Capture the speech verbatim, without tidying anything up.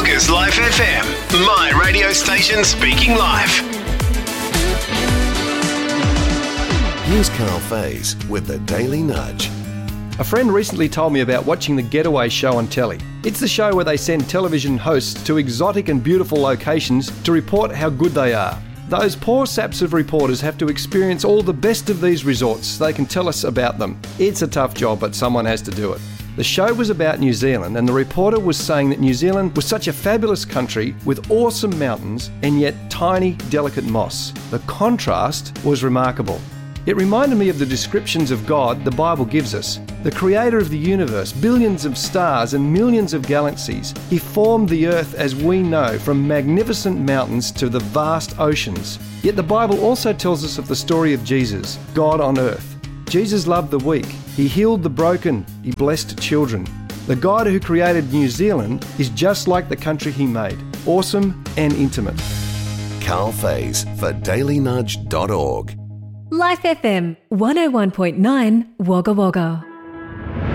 Wagga's Life F M, my radio station speaking life. Here's Carl Faze with the Daily Nudge. A friend recently told me about watching the Getaway show on telly. It's the show where they send television hosts to exotic and beautiful locations to report how good they are. Those poor saps of reporters have to experience all the best of these resorts so they can tell us about them. It's a tough job, but someone has to do it. The show was about New Zealand, and the reporter was saying that New Zealand was such a fabulous country with awesome mountains and yet tiny, delicate moss. The contrast was remarkable. It reminded me of the descriptions of God the Bible gives us. The creator of the universe, billions of stars and millions of galaxies. He formed the earth as we know, from magnificent mountains to the vast oceans. Yet the Bible also tells us of the story of Jesus, God on earth. Jesus loved the weak. He healed the broken. He blessed children. The God who created New Zealand is just like the country he made. Awesome and intimate. Carl Faze for daily nudge dot org. Life F M one oh one point nine Wagga Wagga.